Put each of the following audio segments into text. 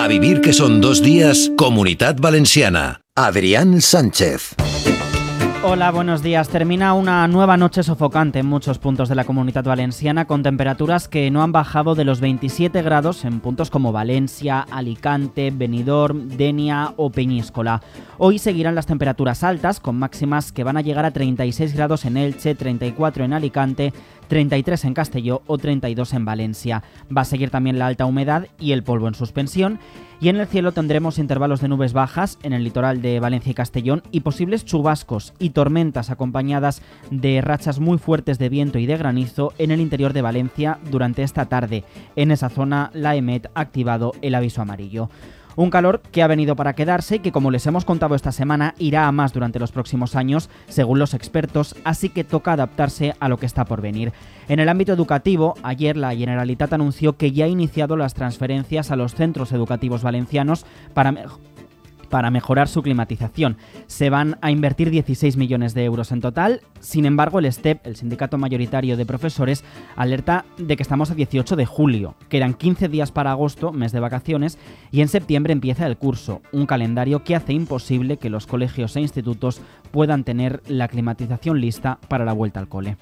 A vivir que son 2 días, Comunitat Valenciana. Adrián Sánchez. Hola, buenos días. Termina una nueva noche sofocante en muchos puntos de la Comunitat Valenciana, con temperaturas que no han bajado de los 27 grados en puntos como Valencia, Alicante, Benidorm, Denia o Peñíscola. Hoy seguirán las temperaturas altas, con máximas que van a llegar a 36 grados en Elche, 34 en Alicante, 33 en Castelló o 32 en Valencia. Va a seguir también la alta humedad y el polvo en suspensión. Y en el cielo tendremos intervalos de nubes bajas en el litoral de Valencia y Castellón y posibles chubascos y tormentas acompañadas de rachas muy fuertes de viento y de granizo en el interior de Valencia durante esta tarde. En esa zona la EMET ha activado el aviso amarillo. Un calor que ha venido para quedarse y que, como les hemos contado esta semana, irá a más durante los próximos años, según los expertos, así que toca adaptarse a lo que está por venir. En el ámbito educativo, ayer la Generalitat anunció que ya ha iniciado las transferencias a los centros educativos valencianos para mejorar su climatización. Se van a invertir 16 millones de euros en total. Sin embargo, el STEP, el sindicato mayoritario de profesores, alerta de que estamos a 18 de julio. Quedan 15 días para agosto, mes de vacaciones, y en septiembre empieza el curso, un calendario que hace imposible que los colegios e institutos puedan tener la climatización lista para la vuelta al cole.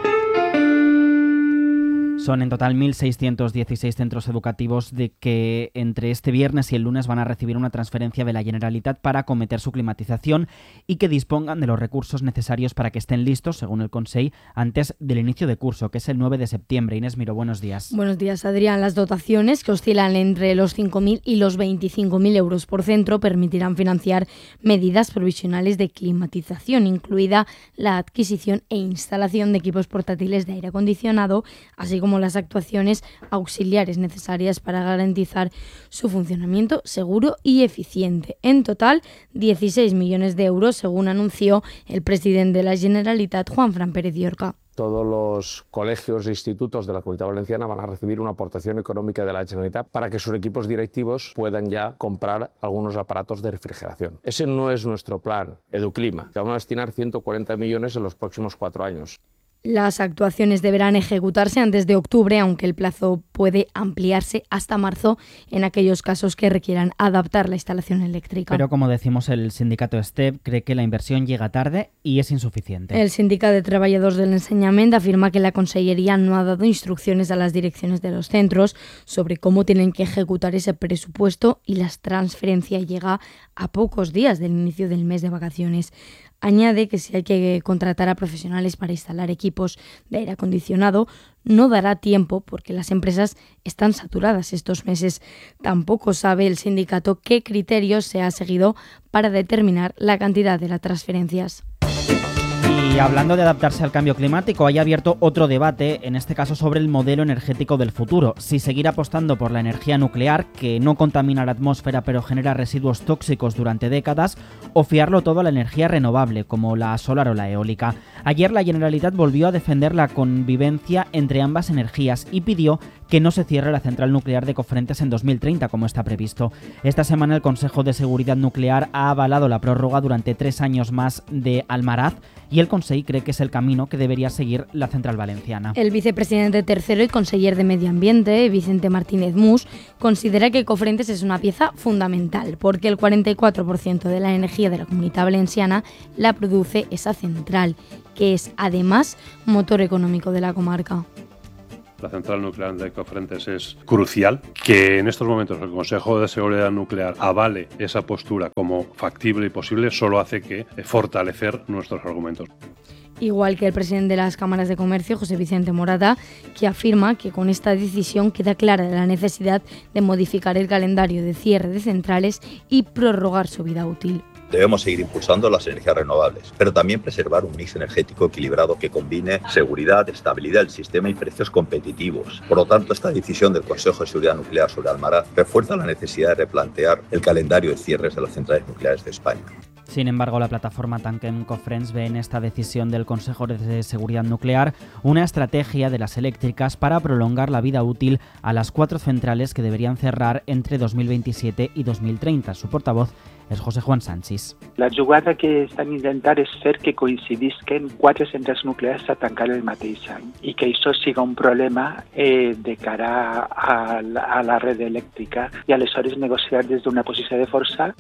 Son en total 1.616 centros educativos de que entre este viernes y el lunes van a recibir una transferencia de la Generalitat para acometer su climatización y que dispongan de los recursos necesarios para que estén listos, según el Consell, antes del inicio de curso, que es el 9 de septiembre. Inés Miró, buenos días. Buenos días, Adrián. Las dotaciones, que oscilan entre los 5.000 y los 25.000 euros por centro, permitirán financiar medidas provisionales de climatización, incluida la adquisición e instalación de equipos portátiles de aire acondicionado, así como las actuaciones auxiliares necesarias para garantizar su funcionamiento seguro y eficiente. En total, 16 millones de euros, según anunció el presidente de la Generalitat, Juanfran Pérez Llorca. Todos los colegios e institutos de la Comunitat Valenciana van a recibir una aportación económica de la Generalitat para que sus equipos directivos puedan ya comprar algunos aparatos de refrigeración. Ese no es nuestro plan Educlima, que vamos a destinar 140 millones en los próximos 4 años. Las actuaciones deberán ejecutarse antes de octubre, aunque el plazo puede ampliarse hasta marzo en aquellos casos que requieran adaptar la instalación eléctrica. Pero, como decimos, el sindicato STEP cree que la inversión llega tarde y es insuficiente. El Sindicat de Treballadors del Ensenyament afirma que la Consellería no ha dado instrucciones a las direcciones de los centros sobre cómo tienen que ejecutar ese presupuesto y la transferencia llega a pocos días del inicio del mes de vacaciones. Añade que si hay que contratar a profesionales para instalar equipos de aire acondicionado, no dará tiempo porque las empresas están saturadas estos meses. Tampoco sabe el sindicato qué criterios se ha seguido para determinar la cantidad de las transferencias. Y hablando de adaptarse al cambio climático, hay abierto otro debate, en este caso sobre el modelo energético del futuro. Si seguir apostando por la energía nuclear, que no contamina la atmósfera pero genera residuos tóxicos durante décadas, o fiarlo todo a la energía renovable, como la solar o la eólica. Ayer la Generalitat volvió a defender la convivencia entre ambas energías y pidió que no se cierre la central nuclear de Cofrentes en 2030, como está previsto. Esta semana el Consejo de Seguridad Nuclear ha avalado la prórroga durante 3 años más de Almaraz y el Consell cree que es el camino que debería seguir la central valenciana. El vicepresidente tercero y conseller de Medio Ambiente, Vicente Martínez Mus, considera que Cofrentes es una pieza fundamental porque el 44% de la energía de la Comunitat Valenciana la produce esa central, que es además motor económico de la comarca. La central nuclear de Cofrentes es crucial. Que en estos momentos el Consejo de Seguridad Nuclear avale esa postura como factible y posible solo hace que fortalecer nuestros argumentos. Igual que el presidente de las cámaras de comercio, José Vicente Morata, que afirma que con esta decisión queda clara la necesidad de modificar el calendario de cierre de centrales y prorrogar su vida útil. Debemos seguir impulsando las energías renovables, pero también preservar un mix energético equilibrado que combine seguridad, estabilidad del sistema y precios competitivos. Por lo tanto, esta decisión del Consejo de Seguridad Nuclear sobre Almaraz refuerza la necesidad de replantear el calendario de cierres de las centrales nucleares de España. Sin embargo, la plataforma Tanquem Cofrents ve en esta decisión del Consejo de Seguridad Nuclear una estrategia de las eléctricas para prolongar la vida útil a las 4 centrales que deberían cerrar entre 2027 i 2030. Su portavoz és José Juan Sanchis. La jugada que estan intentant és fer que coincidisquen 4 centrals nuclears a tancar el mateix any i que això siga un problema de cara a la red elèctrica i aleshores negociar des d'una posició de força.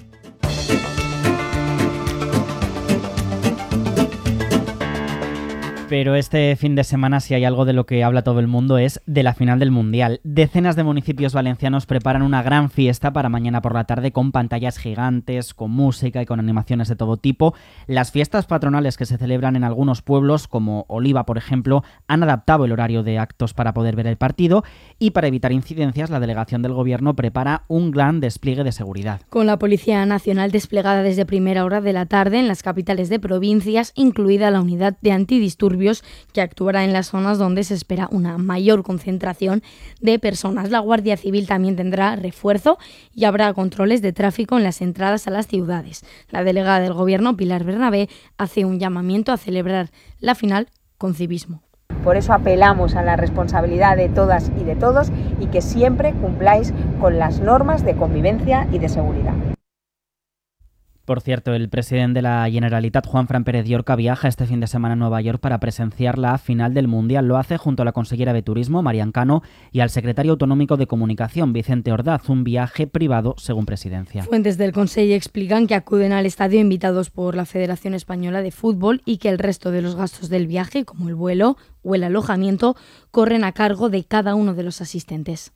Pero este fin de semana, si hay algo de lo que habla todo el mundo, es de la final del Mundial. Decenas de municipios valencianos preparan una gran fiesta para mañana por la tarde con pantallas gigantes, con música y con animaciones de todo tipo. Las fiestas patronales que se celebran en algunos pueblos, como Oliva, por ejemplo, han adaptado el horario de actos para poder ver el partido y para evitar incidencias, la delegación del Gobierno prepara un gran despliegue de seguridad. Con la Policía Nacional desplegada desde primera hora de la tarde en las capitales de provincias, incluida la unidad de antidisturbios que actuará en las zonas donde se espera una mayor concentración de personas. La Guardia Civil también tendrá refuerzo y habrá controles de tráfico en las entradas a las ciudades. La delegada del Gobierno, Pilar Bernabé, hace un llamamiento a celebrar la final con civismo. Por eso apelamos a la responsabilidad de todas y de todos y que siempre cumpláis con las normas de convivencia y de seguridad. Por cierto, el presidente de la Generalitat, Juanfran Pérez Llorca, viaja este fin de semana a Nueva York para presenciar la final del Mundial. Lo hace junto a la consellera de Turismo, Marian Cano, y al secretario autonómico de Comunicación, Vicente Ordaz, un viaje privado según Presidencia. Fuentes del Consejo explican que acuden al estadio invitados por la Federación Española de Fútbol y que el resto de los gastos del viaje, como el vuelo o el alojamiento, corren a cargo de cada uno de los asistentes.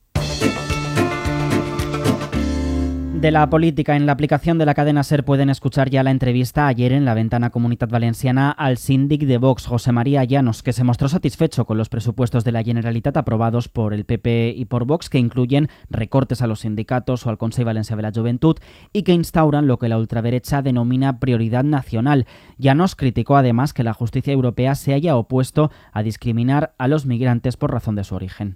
De la política, en la aplicación de la cadena SER pueden escuchar ya la entrevista ayer en la ventana Comunitat Valenciana al síndic de Vox, José María Llanos, que se mostró satisfecho con los presupuestos de la Generalitat aprobados por el PP y por Vox, que incluyen recortes a los sindicatos o al Consell Valencià de la Joventut y que instauran lo que la ultraderecha denomina prioridad nacional. Llanos criticó además que la justicia europea se haya opuesto a discriminar a los migrantes por razón de su origen.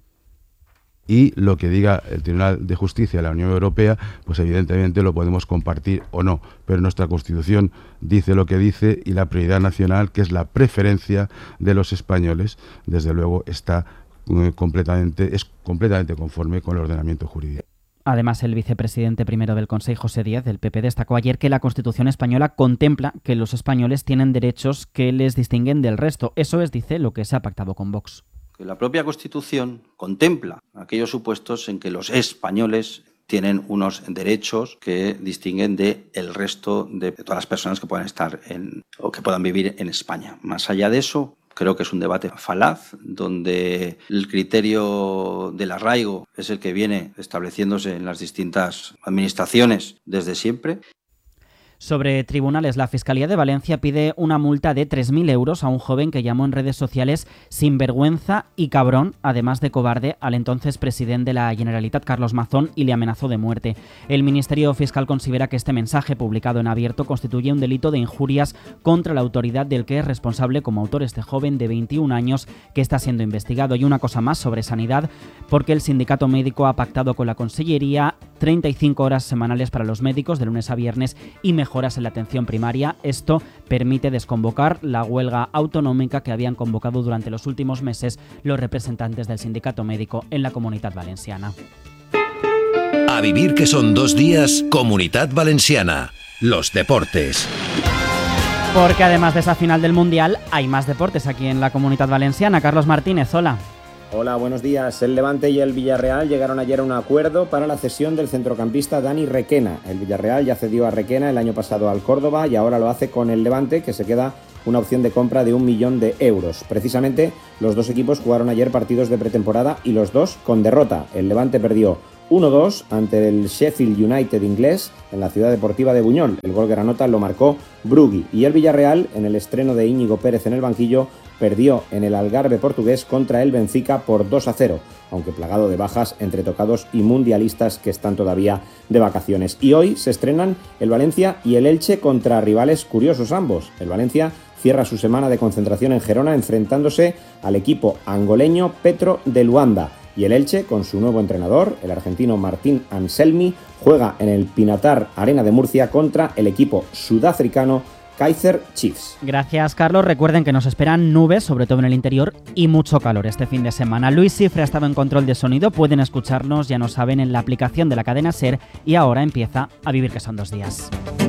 Y lo que diga el Tribunal de Justicia de la Unión Europea, pues evidentemente lo podemos compartir o no, pero nuestra Constitución dice lo que dice y la prioridad nacional, que es la preferencia de los españoles, desde luego está completamente conforme con el ordenamiento jurídico. Además, el vicepresidente primero del Consejo, José Díaz, del PP, destacó ayer que la Constitución española contempla que los españoles tienen derechos que les distinguen del resto. Eso es, dice, lo que se ha pactado con Vox. Que la propia Constitución contempla aquellos supuestos en que los españoles tienen unos derechos que distinguen del resto de todas las personas que puedan estar o que puedan vivir en España. Más allá de eso, creo que es un debate falaz, donde el criterio del arraigo es el que viene estableciéndose en las distintas administraciones desde siempre. Sobre tribunales, la Fiscalía de Valencia pide una multa de 3.000 euros a un joven que llamó en redes sociales sinvergüenza y cabrón, además de cobarde, al entonces presidente de la Generalitat, Carlos Mazón, y le amenazó de muerte. El Ministerio Fiscal considera que este mensaje, publicado en abierto, constituye un delito de injurias contra la autoridad del que es responsable como autor este joven de 21 años que está siendo investigado. Y una cosa más sobre sanidad, porque el sindicato médico ha pactado con la Consellería 35 horas semanales para los médicos de lunes a viernes y mejoras en la atención primaria. Esto permite desconvocar la huelga autonómica que habían convocado durante los últimos meses los representantes del sindicato médico en la Comunitat Valenciana. A vivir que son 2 días, Comunitat Valenciana. Los deportes. Porque además de esa final del Mundial, hay más deportes aquí en la Comunitat Valenciana. Carlos Martínez, hola. Hola, buenos días. El Levante y el Villarreal llegaron ayer a un acuerdo para la cesión del centrocampista Dani Requena. El Villarreal ya cedió a Requena el año pasado al Córdoba y ahora lo hace con el Levante, que se queda una opción de compra de 1 millón de euros. Precisamente, los dos equipos jugaron ayer partidos de pretemporada y los dos con derrota. El Levante perdió 1-2 ante el Sheffield United inglés en la ciudad deportiva de Buñol. El gol granota lo marcó Brugui. Y el Villarreal, en el estreno de Íñigo Pérez en el banquillo, perdió en el Algarve portugués contra el Benfica por 2-0, aunque plagado de bajas entre tocados y mundialistas que están todavía de vacaciones. Y hoy se estrenan el Valencia y el Elche contra rivales curiosos ambos. El Valencia cierra su semana de concentración en Gerona enfrentándose al equipo angoleño Petro de Luanda. Y el Elche, con su nuevo entrenador, el argentino Martín Anselmi, juega en el Pinatar Arena de Murcia contra el equipo sudafricano Kaizer Chiefs. Gracias, Carlos. Recuerden que nos esperan nubes, sobre todo en el interior, y mucho calor este fin de semana. Luis Cifre ha estado en control de sonido. Pueden escucharnos, ya no saben, en la aplicación de la cadena SER. Y ahora empieza A Vivir que son 2 días.